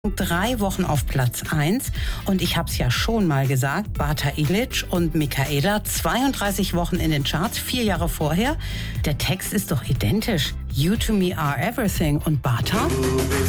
3 Wochen auf Platz 1 und ich habe es ja schon mal gesagt, Bata Ilic und Michaela, 32 Wochen in den Charts, 4 Jahre vorher. Der Text ist doch identisch. You to me are everything. Und Bata?